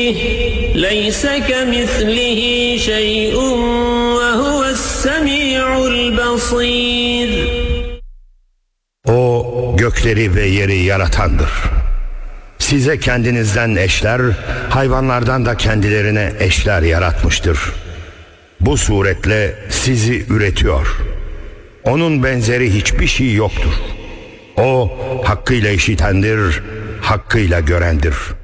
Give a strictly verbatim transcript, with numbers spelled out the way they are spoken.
بحمده ليس كمثله شيء وهو السميع البصير. O gökleri ve yeri yaratandır. Size kendinizden eşler, hayvanlardan da kendilerine eşler yaratmıştır. Bu suretle sizi üretiyor. Onun benzeri hiçbir şey yoktur. O hakkıyla işitendir, hakkıyla görendir.